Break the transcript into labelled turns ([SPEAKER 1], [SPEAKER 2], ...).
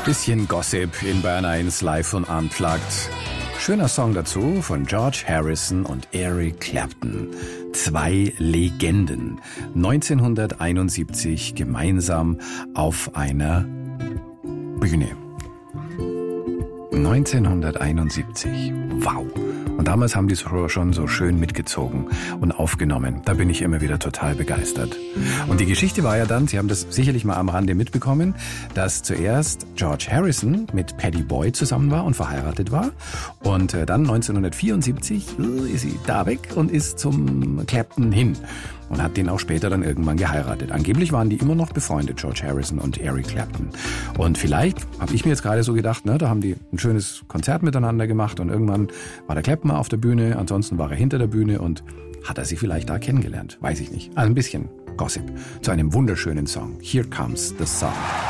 [SPEAKER 1] Bisschen Gossip in Bayern 1 live und unplugged. Schöner Song dazu von George Harrison und Eric Clapton. Zwei Legenden. 1971 gemeinsam auf einer Bühne. 1971. Wow. Und damals haben die es schon so schön mitgezogen und aufgenommen. Da bin ich immer wieder total begeistert. Und die Geschichte war ja dann, Sie haben das sicherlich mal am Rande mitbekommen, dass zuerst George Harrison mit Pattie Boyd zusammen war und verheiratet war. Und dann 1974 ist sie da weg und ist zum Clapton hin. Und hat den auch später dann irgendwann geheiratet. Angeblich waren die immer noch befreundet, George Harrison und Eric Clapton. Und vielleicht, habe ich mir jetzt gerade so gedacht, ne, da haben die ein schönes Konzert miteinander gemacht und irgendwann war der Clapton mal auf der Bühne, ansonsten war er hinter der Bühne und hat er sie vielleicht da kennengelernt, weiß ich nicht. Also ein bisschen Gossip zu einem wunderschönen Song. Here Comes the Sun.